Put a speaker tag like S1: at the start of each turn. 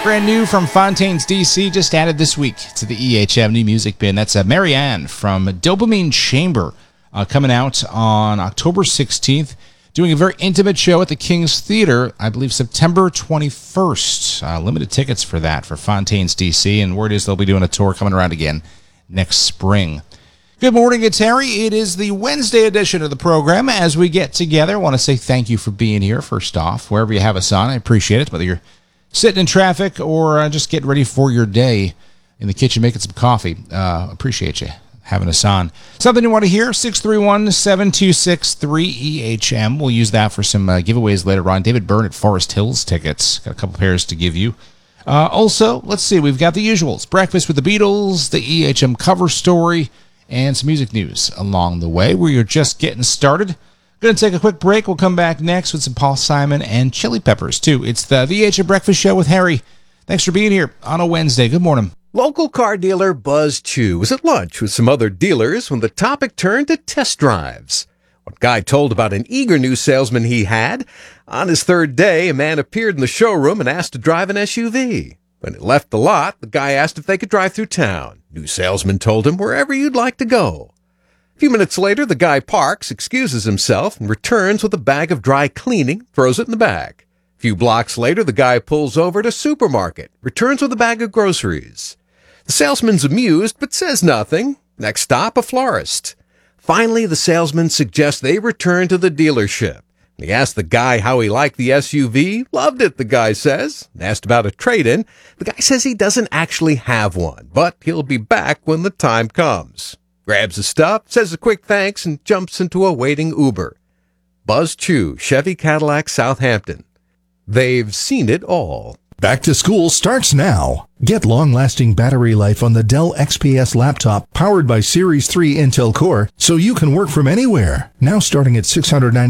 S1: Brand new from Fontaines, D.C., just added this week to the EHM New Music Bin. That's Marianne from Dopamine Chamber, coming out on October 16th, doing a very intimate show at the King's Theater, I believe September 21st. Limited tickets for that for Fontaines, D.C., and word is they'll be doing a tour coming around again next spring. Good morning, it's Harry. It is the Wednesday edition of the program. As we get together, I want to say thank you for being here, first off, wherever you have us on. I appreciate it, whether you're sitting in traffic or just getting ready for your day in the kitchen making some coffee. Appreciate you having us on. Something you want to hear, 631-726-3EHM. We'll use that for some giveaways later on. David Byrne at Forest Hills tickets. Got a couple pairs to give you. Also, let's see, we've got the usuals. Breakfast with the Beatles, the EHM cover story, and some music news along the way. We're just getting started. Going to take a quick break. We'll come back next with some Paul Simon and Chili Peppers, too. It's the EHM Breakfast Show with Harry. Thanks for being here on a Wednesday. Good morning.
S2: Local car dealer Buzz Chew was at lunch with some other dealers when the topic turned to test drives. One guy told about an eager new salesman he had. On his third day, a man appeared in the showroom and asked to drive an SUV. When it left the lot, the guy asked if they could drive through town. New salesman told him wherever you'd like to go. A few minutes later, the guy parks, excuses himself, and returns with a bag of dry cleaning, throws it in the bag. A few blocks later, the guy pulls over to a supermarket, returns with a bag of groceries. The salesman's amused, but says nothing. Next stop, a florist. Finally, the salesman suggests they return to the dealership. He asked the guy how he liked the SUV. Loved it, the guy says. Asked about a trade-in. The guy says he doesn't actually have one, but he'll be back when the time comes. Grabs his stuff, says a quick thanks, and jumps into a waiting Uber. Buzz Chew, Chevy Cadillac, Southampton. They've seen it all.
S3: Back to school starts now. Get long-lasting battery life on the Dell XPS laptop powered by Series 3 Intel Core so you can work from anywhere. Now starting at $699.